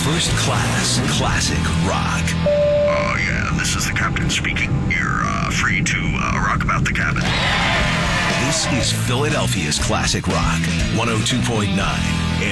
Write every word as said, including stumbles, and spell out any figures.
First Class Classic Rock. Oh, yeah, this is the captain speaking. You're uh, free to uh, rock about the cabin. This is Philadelphia's Classic Rock, one oh two point nine